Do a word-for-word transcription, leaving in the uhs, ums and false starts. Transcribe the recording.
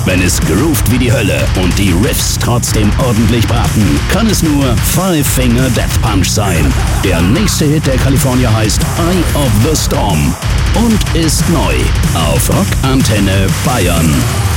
Wenn es groovt wie die Hölle und die Riffs trotzdem ordentlich braten, kann es nur Five Finger Death Punch sein. Der nächste Hit der Kalifornier heißt Eye of the Storm und ist neu auf Rock Antenne Bayern.